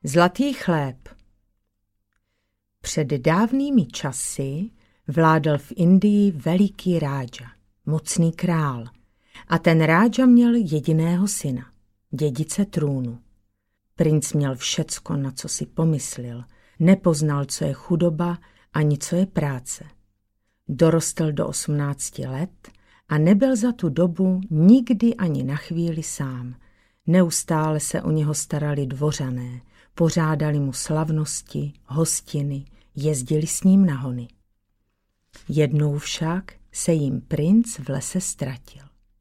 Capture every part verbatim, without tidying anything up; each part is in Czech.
Zlatý chléb. Před dávnými časy vládl v Indii veliký rádža, mocný král, a ten rádža měl jediného syna, dědice trůnu. Princ měl všecko, na co si pomyslel, nepoznal, co je chudoba ani co je práce. Dorostl do osmnácti let a nebyl za tu dobu nikdy ani na chvíli sám. Neustále se o něho starali dvořané, pořádali mu slavnosti, hostiny, jezdili s ním na hony. Jednou však se jim princ v lese ztratil.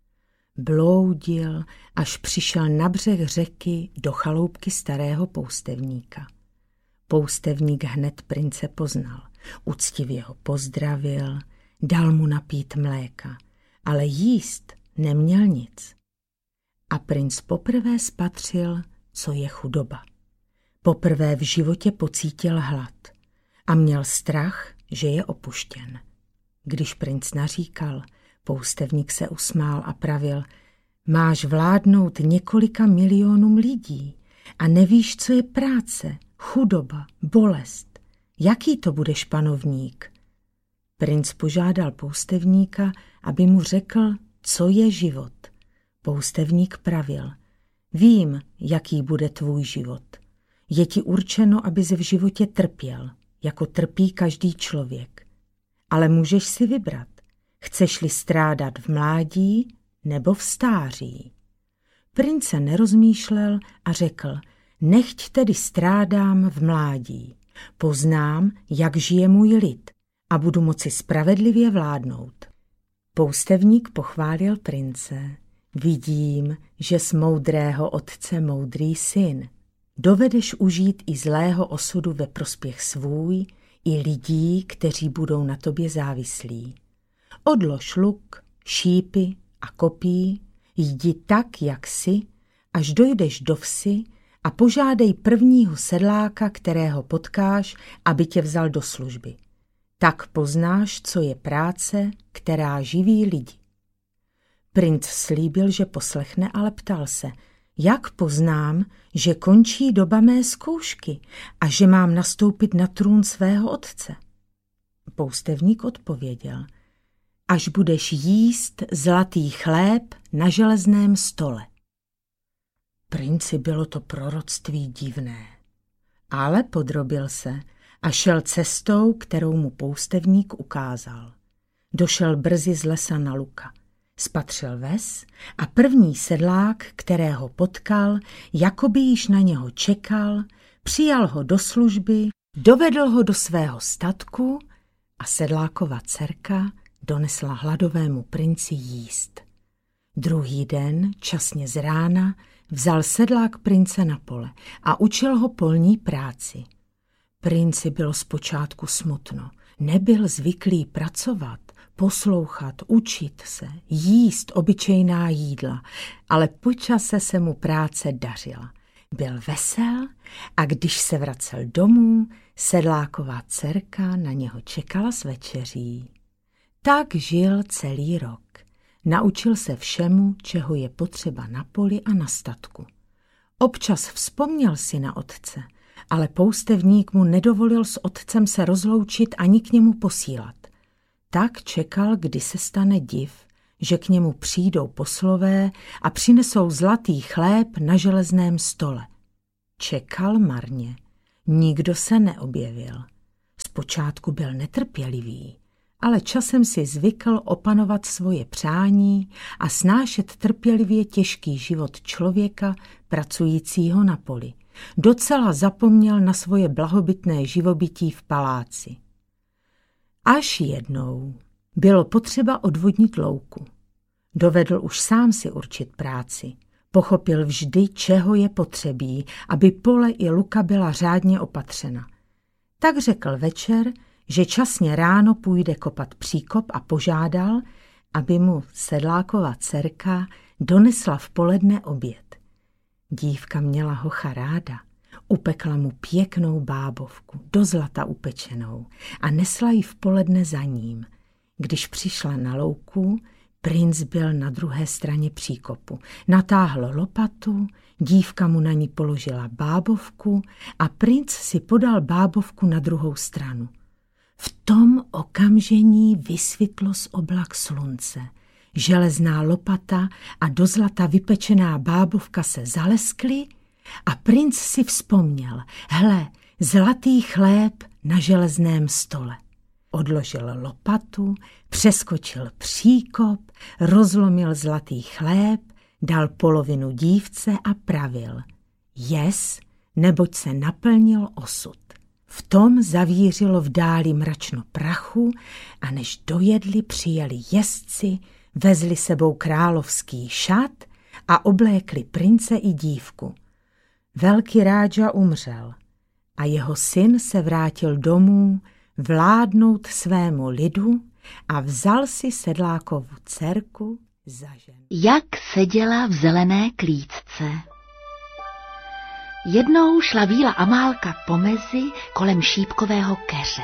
Bloudil, až přišel na břeh řeky do chaloupky starého poustevníka. Poustevník hned prince poznal, uctivě ho pozdravil, dal mu napít mléka, ale jíst neměl nic. A princ poprvé spatřil, co je chudoba. Poprvé v životě pocítil hlad a měl strach, že je opuštěn. Když princ naříkal, poustevník se usmál a pravil: máš vládnout několika milionům lidí a nevíš, co je práce, chudoba, bolest. Jaký to budeš panovník? Princ požádal poustevníka, aby mu řekl, co je život. Poustevník pravil: vím, jaký bude tvůj život. Je ti určeno, abys v životě trpěl, jako trpí každý člověk. Ale můžeš si vybrat, chceš-li strádat v mládí nebo v stáří. Princ se nerozmýšlel a řekl: nechť tedy strádám v mládí. Poznám, jak žije můj lid a budu moci spravedlivě vládnout. Poustevník pochválil prince. Vidím, že z moudrého otce moudrý syn. Dovedeš užít i zlého osudu ve prospěch svůj, i lidí, kteří budou na tobě závislí. Odlož luk, šípy a kopí, jdi tak, jak jsi, až dojdeš do vsi a požádej prvního sedláka, kterého potkáš, aby tě vzal do služby. Tak poznáš, co je práce, která živí lidi. Princ slíbil, že poslechne, ale ptal se: jak poznám, že končí doba mé zkoušky a že mám nastoupit na trůn svého otce? Poustevník odpověděl: až budeš jíst zlatý chléb na železném stole. Princi bylo to proroctví divné, ale podrobil se a šel cestou, kterou mu poustevník ukázal. Došel brzy z lesa na luka. Spatřil ves a první sedlák, kterého potkal, jakoby již na něho čekal, přijal ho do služby, dovedl ho do svého statku a sedlákova dcerka donesla hladovému princi jíst. Druhý den, časně z rána, vzal sedlák prince na pole a učil ho polní práci. Princi bylo zpočátku smutno, nebyl zvyklý pracovat, poslouchat, učit se, jíst obyčejná jídla, ale po čase se mu práce dařila. Byl vesel a když se vracel domů, sedláková dcerka na něho čekala s večeří. Tak žil celý rok. Naučil se všemu, čeho je potřeba na poli a na statku. Občas vzpomněl si na otce, ale poustevník mu nedovolil s otcem se rozloučit ani k němu posílat. Tak čekal, kdy se stane div, že k němu přijdou poslové a přinesou zlatý chléb na železném stole. Čekal marně, nikdo se neobjevil. Zpočátku byl netrpělivý, ale časem si zvykl opanovat svoje přání a snášet trpělivě těžký život člověka pracujícího na poli. Docela zapomněl na svoje blahobytné živobytí v paláci. Až jednou bylo potřeba odvodnit louku. Dovedl už sám si určit práci. Pochopil vždy, čeho je potřebí, aby pole i luka byla řádně opatřena. Tak řekl večer, že časně ráno půjde kopat příkop a požádal, aby mu sedlákova dcerka donesla v poledne oběd. Dívka měla hocha ráda. Upekla mu pěknou bábovku, do zlata upečenou, a nesla ji v poledne za ním. Když přišla na louku, Princ byl na druhé straně příkopu. Natáhl lopatu, dívka mu na ní položila bábovku a princ si podal bábovku na druhou stranu. V tom okamžení vysvětlo z oblak slunce. Železná lopata a do zlata vypečená bábovka se zaleskly a princ si vzpomněl, hle, zlatý chléb na železném stole. Odložil lopatu, přeskočil příkop, rozlomil zlatý chléb, dal polovinu dívce a pravil. Jes, neboť se naplnil osud. V tom zavířilo v dáli mračno prachu a než dojedli, přijeli jezdci, vezli sebou královský šat a oblékli prince i dívku. Velký rádža umřel a jeho syn se vrátil domů vládnout svému lidu a vzal si sedlákovu dcerku za ženu. Jak seděla v zelené klíčce. Jednou šla víla Amálka po mezi kolem šípkového keře.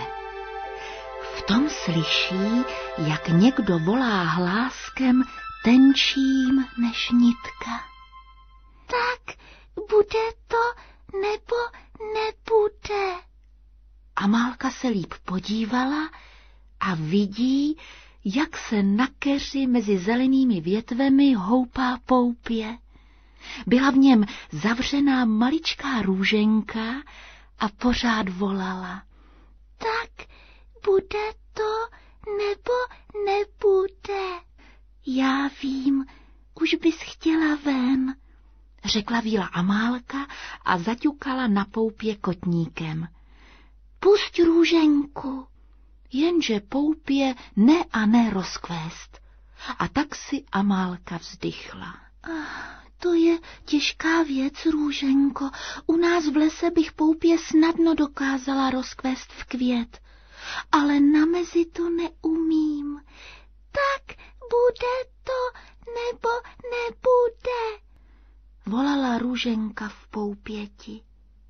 V tom slyší, jak někdo volá hláskem tenčím než nitka. Tak bude to nebo nebude. Amálka se líp podívala a vidí, jak se na keři mezi zelenými větvemi houpá poupě. Byla v něm zavřená maličká růženka a pořád volala. Tak bude to nebo nebude. Já vím, už bys chtěla ven, řekla víla Amálka a zaťukala na poupě kotníkem. Pusť růženku, jenže poupě ne a ne rozkvést. A tak si Amálka vzdychla. Ah, to je těžká věc, růženko. U nás v lese bych poupě snadno dokázala rozkvést v květ, ale na mezi to neumím. Tak bude to nebo nebude, volala růženka v poupěti.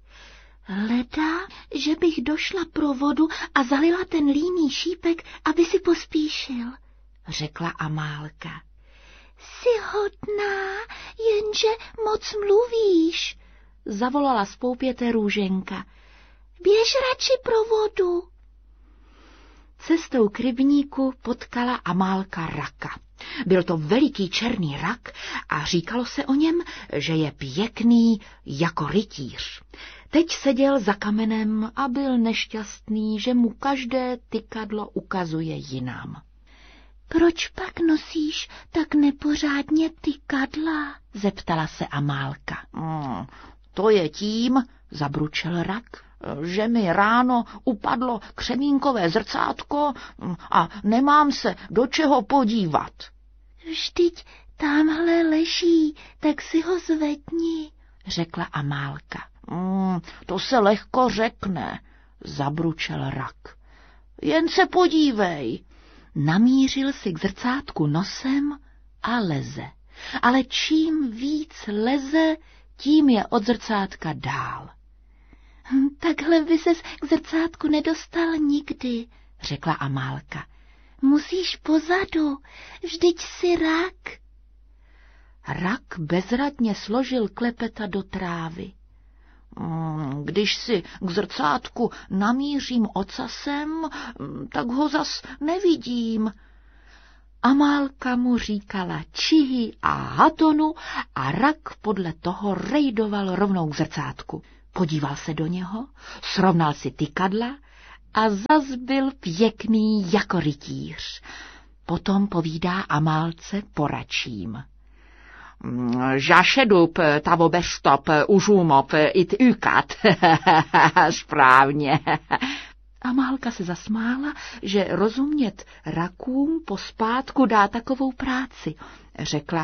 Leda, že bych došla pro vodu a zalila ten líný šípek, aby si pospíšil, řekla Amálka. Jsi hodná, jenže moc mluvíš, zavolala z poupěte růženka. Běž radši pro vodu. Cestou k rybníku potkala Amálka raka. Byl to veliký černý rak a říkalo se o něm, že je pěkný jako rytíř. Teď seděl za kamenem a byl nešťastný, že mu každé tykadlo ukazuje jinam. Proč pak nosíš tak nepořádně tykadla? Zeptala se Amálka. Hmm, to je tím, zabručel rak, že mi ráno upadlo křemínkové zrcátko a nemám se do čeho podívat. Vždyť tamhle leží, tak si ho zvedni, řekla Amálka. Mm, to se lehko řekne, zabručel rak. Jen se podívej. Namířil si k zrcátku nosem a leze. Ale čím víc leze, tím je od zrcátka dál. Takhle by ses k zrcátku nedostal nikdy, řekla Amálka. Musíš pozadu, vždyť jsi rak. Rak bezradně složil klepeta do trávy. Když si k zrcátku namířím ocasem, tak ho zas nevidím. Amálka mu říkala čihy a hatonu a rak podle toho rejdoval rovnou k zrcátku. Podíval se do něho, srovnal si tykadla a zas byl pěkný jako rytíř. Potom povídá Amálce poračím. Žašedup, tavobestop, užumop, it ükat. Správně. Amálka se zasmála, že rozumět rakům pospátku dá takovou práci. Řekla,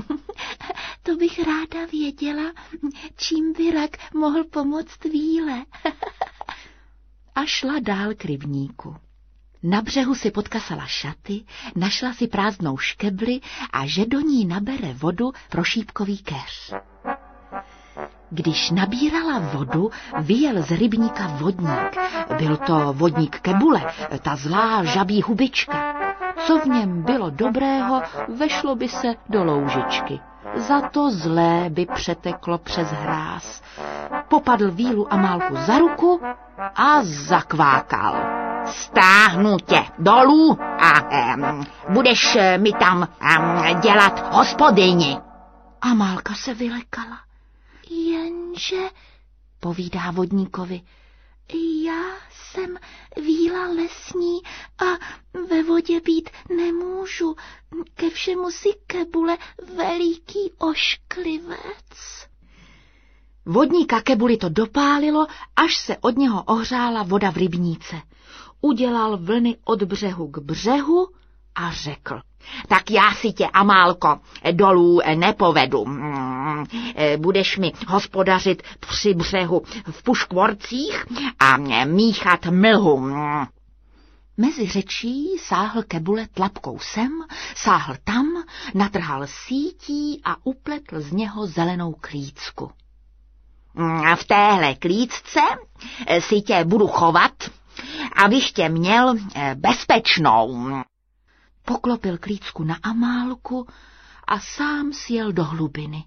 to bych ráda věděla, čím by rak mohl pomoct víle. A šla dál k rybníku. Na břehu si podkasala šaty, našla si prázdnou škebli a že do ní nabere vodu pro šípkový keř. Když nabírala vodu, vyjel z rybníka vodník. Byl to vodník Kebule, ta zlá žabí hubička. Co v něm bylo dobrého, vešlo by se do loužičky. Za to zlé by přeteklo přes hráz. Popadl Vílu Amálku za ruku a zakvákal. Stáhnu tě dolů a um, budeš mi tam um, dělat hospodyni. Amálka se vylekala. Jenže, povídá vodníkovi, já jsem Víla lesní a ve vodě být nemůžu. Ke všemu si Kebule veliký ošklivec. Vodníka Kebuli to dopálilo, až se od něho ohřála voda v rybníce. Udělal vlny od břehu k břehu a řekl. Tak já si tě, Amálko, dolů nepovedu. Budeš mi hospodařit při břehu v puškvorcích a míchat mlhu. Mezi řečí sáhl Kebule tlapkou sem, sáhl tam, natrhal sítí a upletl z něho zelenou klícku. V téhle klícce si tě budu chovat, abych tě měl bezpečnou. Poklopil klícku na Amálku a sám sjel do hlubiny.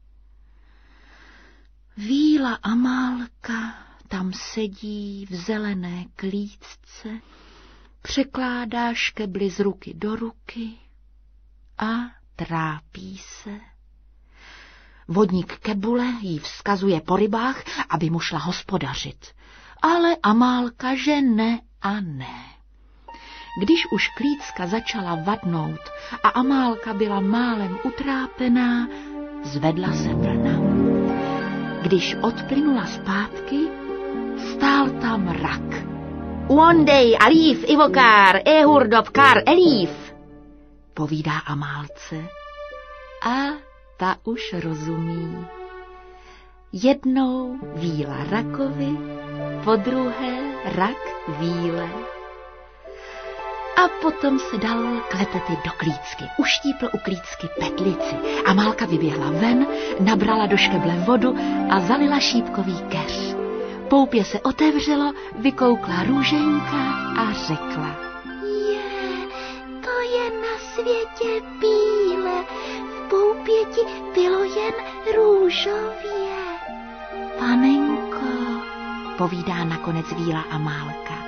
Víla Amálka tam sedí v zelené klícce, překládá škebly z ruky do ruky a trápí se. Vodník Kebule jí vzkazuje po rybách, aby mu šla hospodařit, ale Amálka že ne a ne. Když už klícka začala vadnout a Amálka byla málem utrápená, zvedla se vlna. Když odplynula zpátky, stál tam rak. Uondej, alív, ivokár, ehurdovkár, elív, povídá Amálce. A ta už rozumí. Jednou Víla rakovi, podruhé rak Víle. A potom se dal klepety do klícky. Uštípl u klícky petlici. Amálka vyběhla ven, nabrala do škeble vodu a zalila šípkový keř. Poupě se otevřelo, vykoukla růženka a řekla. Je, to je na světě bíle, v poupě ti bylo jen růžově. Panenko, povídá nakonec Víla Amálka.